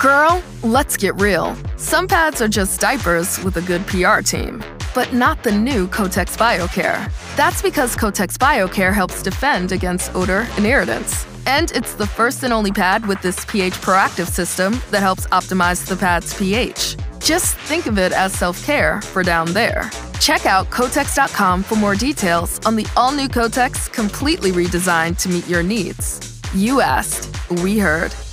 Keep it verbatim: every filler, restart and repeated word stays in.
Girl, let's get real. Some pads are just diapers with a good P R team, but not the new Kotex BioCare. That's because Kotex BioCare helps defend against odor and irritants. And it's the first and only pad with this pH proactive system that helps optimize the pad's pH. Just think of it as self-care for down there. Check out Kotex dot com for more details on the all-new Kotex, completely redesigned to meet your needs. You asked, we heard.